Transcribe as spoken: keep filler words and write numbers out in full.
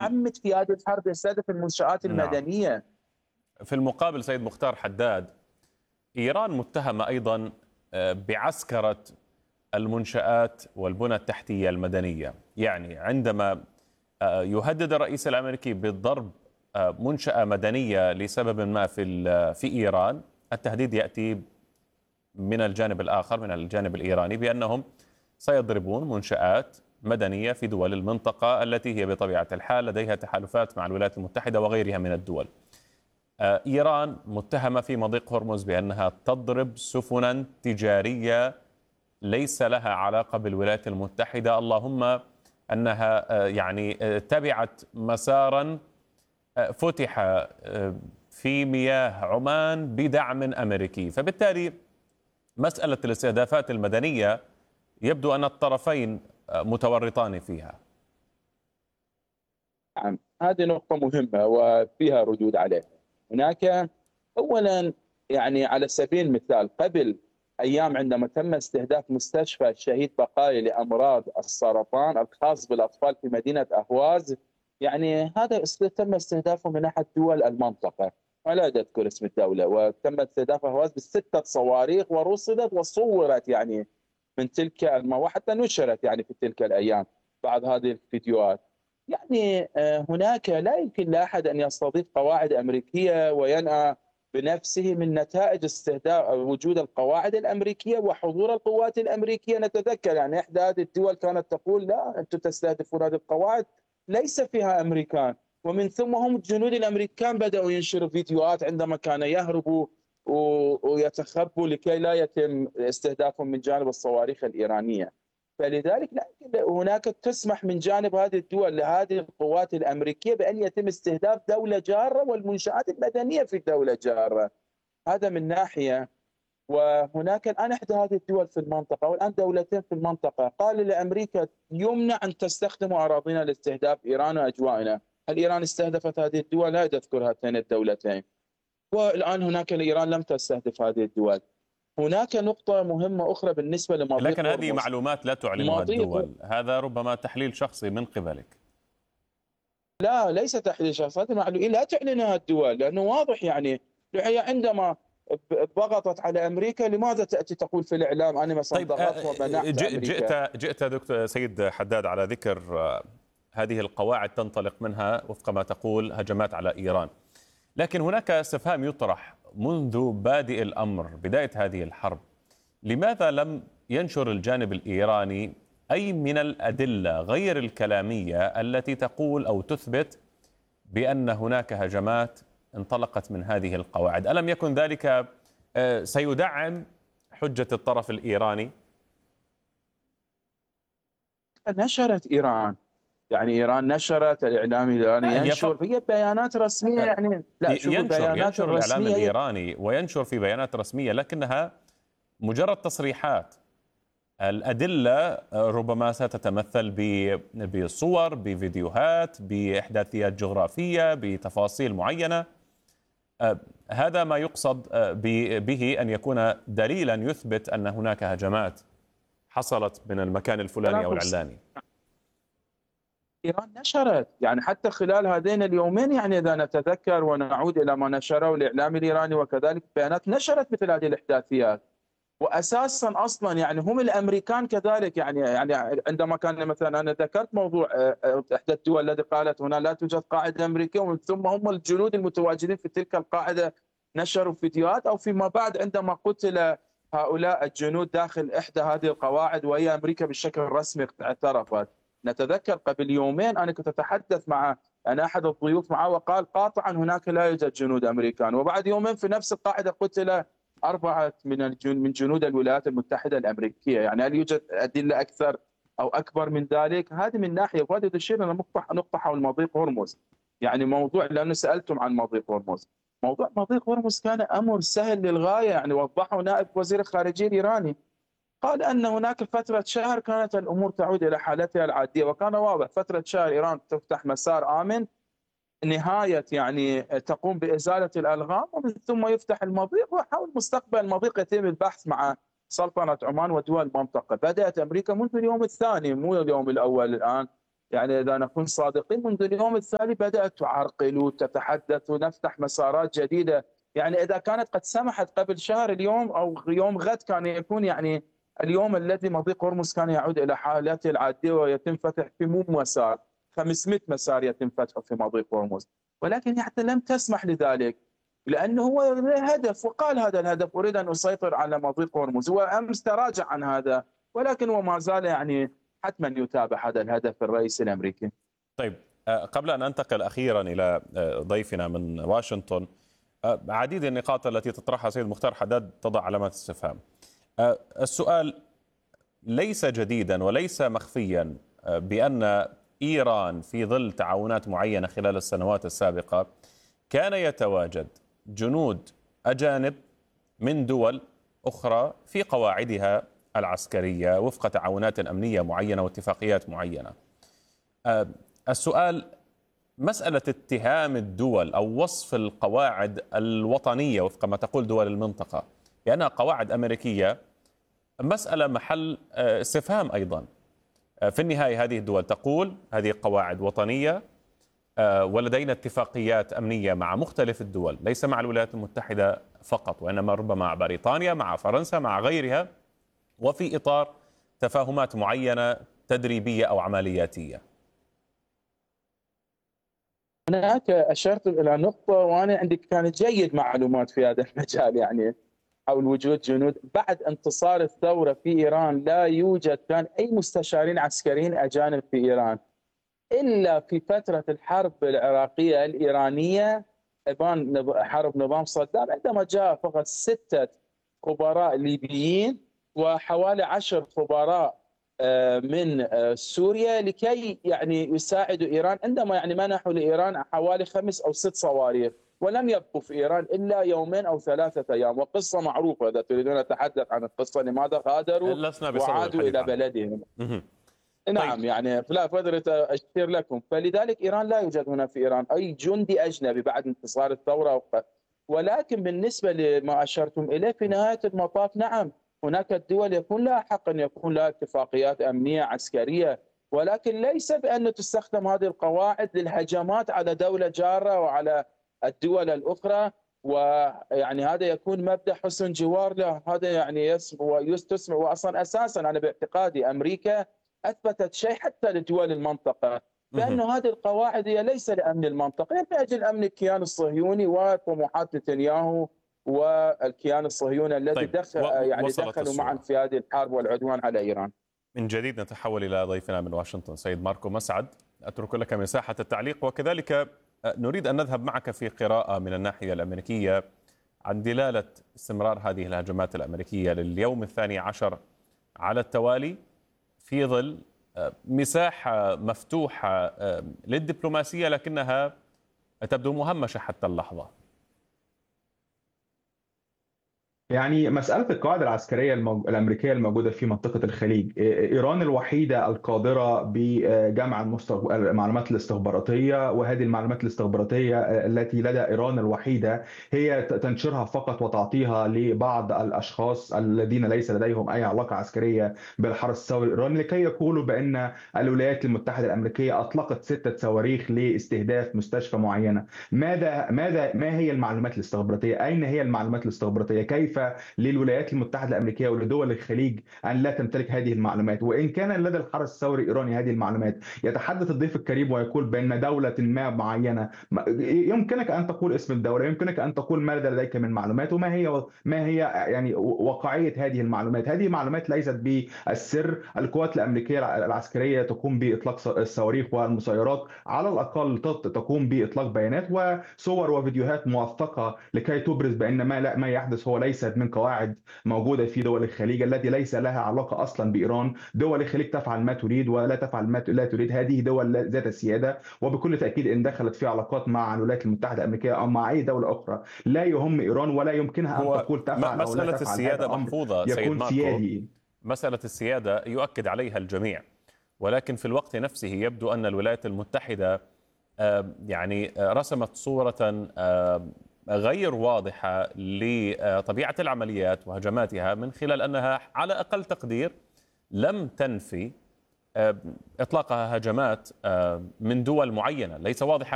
متعمد في هذه الحرب يستهدف المنشآت نعم. المدنية. في المقابل سيد مختار حداد، إيران متهمة أيضا بعسكرة المنشآت والبنى التحتية المدنية. يعني عندما يهدد الرئيس الأمريكي بالضرب منشأة مدنية لسبب ما في في إيران، التهديد يأتي من الجانب الآخر، من الجانب الإيراني، بأنهم سيضربون منشآت مدنية في دول المنطقة التي هي بطبيعة الحال لديها تحالفات مع الولايات المتحدة وغيرها من الدول. إيران متهمة في مضيق هرمز بأنها تضرب سفنا تجارية ليس لها علاقة بالولايات المتحدة، اللهم أنها يعني تبعت مسارا فتح في مياه عمان بدعم أمريكي. فبالتالي مسألة الاستهدافات المدنية يبدو أن الطرفين متورطان فيها. نعم، هذه نقطة مهمة وفيها ردود عليها. هناك أولا يعني على سبيل المثال قبل أيام عندما تم استهداف مستشفى الشهيد بقايا لأمراض السرطان الخاص بالأطفال في مدينة أهواز، يعني هذا تم استهدافه من أحد دول المنطقة ولا أذكر اسم الدولة، وتم استهداف أهواز بستة صواريخ ورصدت وصورت يعني من تلك المواقع وحتى نشرت يعني في تلك الأيام بعض هذه الفيديوهات. يعني هناك لا يمكن لأحد أن يستضيف قواعد أمريكية وينأى بنفسه من نتائج استهداف وجود القواعد الأمريكية وحضور القوات الأمريكية. نتذكر يعني إحدى هذه الدول كانت تقول لا أنتم تستهدفون هذه القواعد ليس فيها أمريكان، ومن ثم هم الجنود الأمريكان بدأوا ينشروا فيديوهات عندما كانوا يهربوا ويتخبوا لكي لا يتم استهدافهم من جانب الصواريخ الإيرانية. فلذلك لا هناك تسمح من جانب هذه الدول لهذه القوات الأمريكية بأن يتم استهداف دولة جارة والمنشآت المدنية في دولة جارة. هذا من ناحية. وهناك الآن إحدى هذه الدول في المنطقة والآن دولتين في المنطقة قال لأمريكا يمنع أن تستخدموا أراضينا لاستهداف إيران وأجوائنا. هل إيران استهدفت هذه الدول؟ لا تذكر هاتين الدولتين. والآن هناك إيران لم تستهدف هذه الدول. هناك نقطة مهمة أخرى بالنسبة لمضيق لكن هذه معلومات لا تعلنها الدول، هذا ربما تحليل شخصي من قبلك. لا ليس تحليل شخصي، هذه معلومات لا تعلنها الدول، لأنه واضح يعني هي عندما ضغطت على أمريكا لماذا تأتي تقول في الإعلام أنا مثلا طيب ضغطت ومنعت أمريكا؟ جئت جئت دكتور سيد حداد على ذكر هذه القواعد تنطلق منها وفق ما تقول هجمات على إيران، لكن هناك استفهام يطرح منذ بادئ الأمر بداية هذه الحرب، لماذا لم ينشر الجانب الإيراني أي من الأدلة غير الكلامية التي تقول أو تثبت بأن هناك هجمات انطلقت من هذه القواعد؟ ألم يكن ذلك سيدعم حجة الطرف الإيراني؟ نشرت إيران، يعني إيران نشرت، الإعلام الإيراني ينشر، هي بيانات رسمية يعني لا شوف ينشر البيانات ينشر الإعلام الإيراني وينشر في بيانات رسمية، لكنها مجرد تصريحات. الأدلة ربما ستتمثل بصور، بفيديوهات، بإحداثيات جغرافية، بتفاصيل معينة. هذا ما يقصد به أن يكون دليلا يثبت أن هناك هجمات حصلت من المكان الفلاني أو العلاني. إيران نشرت يعني حتى خلال هذين اليومين، يعني إذا نتذكر ونعود إلى ما نشره الإعلام الإيراني وكذلك بيانات نشرت مثل هذه الإحداثيات. وأساسا أصلا يعني هم الأمريكان كذلك، يعني يعني عندما كان مثلا أنا ذكرت موضوع إحدى الدول التي قالت هنا لا توجد قاعدة أمريكية، ومن ثم هم الجنود المتواجدين في تلك القاعدة نشروا فيديوهات، أو فيما بعد عندما قتل هؤلاء الجنود داخل إحدى هذه القواعد وهي أمريكا بالشكل الرسمي اعترفت. نتذكر قبل يومين أنا كنت أتحدث مع أنا أحد الضيوف معه وقال قاطعا هناك لا يوجد جنود أمريكان، وبعد يومين في نفس القاعدة قتل أربعة من من جنود الولايات المتحدة الأمريكية. يعني هل يوجد أدلة أكثر أو أكبر من ذلك؟ هذه من ناحية. وهذه تشير إلى نقطة نقطة حول مضيق هرمز، يعني موضوع لأنه سألتم عن مضيق هرمز. موضوع مضيق هرمز كان أمر سهل للغاية، يعني وضحه نائب وزير الخارجية الإيراني، قال أن هناك فترة شهر كانت الأمور تعود إلى حالتها العادية، وكان واضح فترة شهر إيران تفتح مسار آمن، نهاية يعني تقوم بإزالة الألغام، ومن ثم يفتح المضيق، وحول مستقبل المضيق يتم البحث مع سلطنة عمان ودول المنطقة. بدأت أمريكا منذ اليوم الثاني مو اليوم الأول الآن يعني إذا نكون صادقين منذ اليوم الثاني بدأت تعرقل وتتحدث ونفتح مسارات جديدة. يعني إذا كانت قد سمحت قبل شهر، اليوم أو يوم غد كان يكون يعني اليوم الذي مضيق هرمز كان يعود إلى حالته العادية ويتم فتح في مو مسار، خمسمئة مسار يتم فتحه في مضيق هرمز، ولكن يعني لم تسمح لذلك لأنه هو هدف، وقال هذا الهدف أريد أن أسيطر على مضيق هرمز. هو أمس تراجع عن هذا، ولكن وما زال يعني حتما يتابع هذا الهدف الرئيسي الأمريكي. طيب، قبل أن أنتقل أخيرا إلى ضيفنا من واشنطن، عديد النقاط التي تطرحها سيد مختار حداد تضع علامات استفهام. السؤال ليس جديدا وليس مخفيا بأن إيران في ظل تعاونات معينة خلال السنوات السابقة كان يتواجد جنود أجانب من دول أخرى في قواعدها العسكرية وفق تعاونات أمنية معينة واتفاقيات معينة. السؤال مسألة اتهام الدول أو وصف القواعد الوطنية وفق ما تقول دول المنطقة بأنها قواعد أمريكية مسألة محل استفهام أيضا. في النهاية هذه الدول تقول هذه قواعد وطنية، ولدينا اتفاقيات أمنية مع مختلف الدول، ليس مع الولايات المتحدة فقط وإنما ربما مع بريطانيا، مع فرنسا، مع غيرها، وفي إطار تفاهمات معينة تدريبية أو عملياتية. هناك أشرت إلى نقطة وأنا عندي كانت جيد معلومات في هذا المجال، يعني حول وجود جنود. بعد انتصار الثورة في إيران لا يوجد كان أي مستشارين عسكريين أجانب في إيران إلا في فترة الحرب العراقية الإيرانية، حرب نظام صدام، عندما جاء فقط ستة خبراء ليبيين وحوالي عشر خبراء من سوريا لكي يعني يساعدوا إيران، عندما يعني منحوا لإيران حوالي خمس أو ست صواريخ، ولم يبقوا في إيران إلا يومين أو ثلاثة أيام. وقصة معروفة إذا تريدون أتحدث عن القصة، لماذا غادروا وعادوا إلى بلدهم. نعم، طيب. يعني لا قدرت أشير لكم. فلذلك إيران لا يوجد هنا في إيران أي جندي أجنبي بعد انتصار الثورة. ولكن بالنسبة لما أشرتم إليه في نهاية المطاف، نعم هناك الدول يكون لها حق أن يكون لها اتفاقيات أمنية عسكرية، ولكن ليس بأن تستخدم هذه القواعد للهجمات على دولة جارة وعلى الدول الأخرى، ويعني هذا يكون مبدأ حسن جوار له. هذا يعني يسمع ويستسمع. وأصلا أساسا أنا باعتقادي أمريكا أثبتت شيء حتى لدول المنطقة، بأنه هذه القواعد هي ليس لأمن المنطقة، هي لأجل أمن الكيان الصهيوني وطموحات نتنياهو والكيان الصهيوني الذي طيب. دخل يعني دخلوا معا في هذه الحرب والعدوان على إيران. من جديد نتحول إلى ضيفنا من واشنطن سيد ماركو مسعد، أترك لك مساحة التعليق، وكذلك نريد أن نذهب معك في قراءة من الناحية الأمريكية عن دلالة استمرار هذه الهجمات الأمريكية لليوم الثاني عشر على التوالي في ظل مساحة مفتوحة للدبلوماسية لكنها تبدو مهمشة حتى اللحظة. يعني مسألة القواعد العسكرية المو... الأمريكية الموجودة في منطقة الخليج، إيران الوحيدة القادرة بجمع المستغ... المعلومات الاستخباراتية، وهذه المعلومات الاستخباراتية التي لدى إيران الوحيدة هي تنشرها فقط وتعطيها لبعض الأشخاص الذين ليس لديهم أي علاقة عسكرية بالحرس الثوري الإيراني لكي يقولوا بأن الولايات المتحدة الأمريكية أطلقت ستة صواريخ لاستهداف مستشفى معينة. ماذا ماذا ما هي المعلومات الاستخباراتية؟ أين هي المعلومات الاستخباراتية؟ كيف للولايات المتحدة الأمريكية ولدول الخليج أن لا تمتلك هذه المعلومات؟ وإن كان لدى الحرس الثوري الإيراني هذه المعلومات، يتحدث الضيف الكريم ويقول بأن دولة ما معينة، يمكنك أن تقول اسم الدولة، يمكنك أن تقول ماذا لديك من معلومات وما هي ما هي يعني واقعية هذه المعلومات. هذه معلومات ليست بالسر. القوات الأمريكية العسكرية تقوم بإطلاق الصواريخ والمسيرات، على الأقل تقوم بإطلاق بيانات وصور وفيديوهات موثقة لكي تبرز بأن ما لا ما يحدث هو ليس من قواعد موجودة في دول الخليج التي ليس لها علاقة أصلا بإيران. دول الخليج تفعل ما تريد ولا تفعل ما لا تريد. هذه دول ذات سيادة، وبكل تأكيد إن دخلت في علاقات مع الولايات المتحدة الأمريكية أو مع أي دولة أخرى لا يهم إيران ولا يمكنها أن تقول تفعل أو لا تفعل. مسألة السيادة محفوظة سيد ماركو، سيادي. مسألة السيادة يؤكد عليها الجميع، ولكن في الوقت نفسه يبدو أن الولايات المتحدة يعني رسمت صورة غير واضحة لطبيعة العمليات وهجماتها من خلال أنها على أقل تقدير لم تنفي إطلاق هجمات من دول معينة ليس واضحة